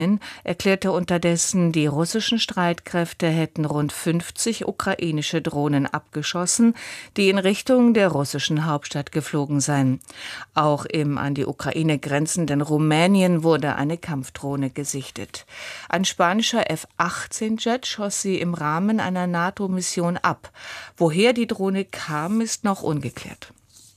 erklärte unterdessen, die russischen Streitkräfte hätten rund 50 ukrainische Drohnen abgeschossen, die in Richtung der russischen Hauptstadt geflogen seien. Auch im an die Ukraine grenzenden Rumänien wurde eine Kampfdrohne gesichtet. Ein spanischer F-18-Jet schoss sie im Rahmen einer NATO-Mission ab. Woher die Drohne kam, ist noch ungeklärt.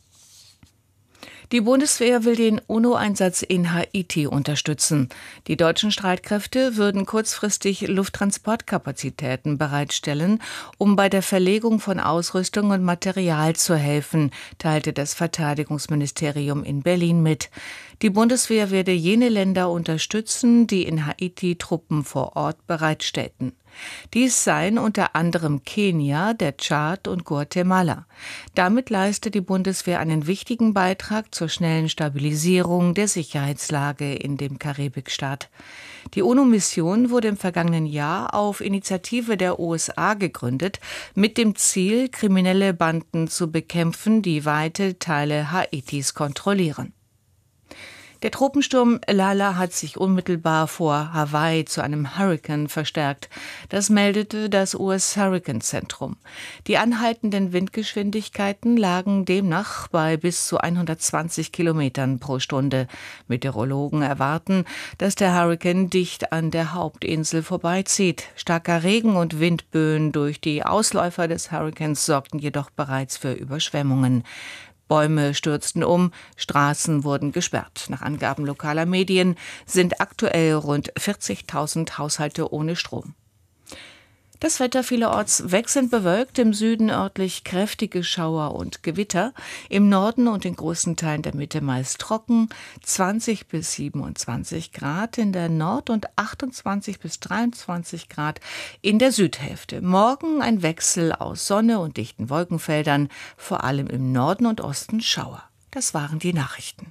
Die Bundeswehr will den UNO-Einsatz in Haiti unterstützen. Die deutschen Streitkräfte würden kurzfristig Lufttransportkapazitäten bereitstellen, um bei der Verlegung von Ausrüstung und Material zu helfen, teilte das Verteidigungsministerium in Berlin mit. Die Bundeswehr werde jene Länder unterstützen, die in Haiti Truppen vor Ort bereitstellten. Dies seien unter anderem Kenia, der Tschad und Guatemala. Damit leiste die Bundeswehr einen wichtigen Beitrag zur schnellen Stabilisierung der Sicherheitslage in dem Karibikstaat. Die UNO-Mission wurde im vergangenen Jahr auf Initiative der USA gegründet, mit dem Ziel, kriminelle Banden zu bekämpfen, die weite Teile Haitis kontrollieren. Der Tropensturm Lala hat sich unmittelbar vor Hawaii zu einem Hurrikan verstärkt. Das meldete das US-Hurrikan-Zentrum. Die anhaltenden Windgeschwindigkeiten lagen demnach bei bis zu 120 Kilometern pro Stunde. Meteorologen erwarten, dass der Hurrikan dicht an der Hauptinsel vorbeizieht. Starker Regen und Windböen durch die Ausläufer des Hurrikans sorgten jedoch bereits für Überschwemmungen. Bäume stürzten um, Straßen wurden gesperrt. Nach Angaben lokaler Medien sind aktuell rund 40.000 Haushalte ohne Strom. Das Wetter vielerorts wechselnd bewölkt, im Süden örtlich kräftige Schauer und Gewitter, im Norden und in großen Teilen der Mitte meist trocken, 20 bis 27 Grad in der Nord- und 28 bis 23 Grad in der Südhälfte. Morgen ein Wechsel aus Sonne und dichten Wolkenfeldern, vor allem im Norden und Osten Schauer. Das waren die Nachrichten.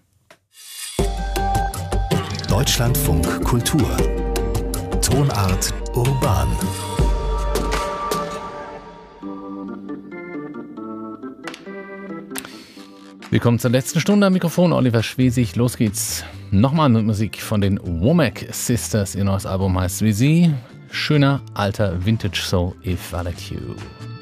Deutschlandfunk Kultur. Tonart urban. Willkommen zur letzten Stunde am Mikrofon, Oliver Schwesig. Los geht's. Nochmal mit Musik von den Womack Sisters. Ihr neues Album heißt wie sie. Schöner alter Vintage Soul, If I Let You.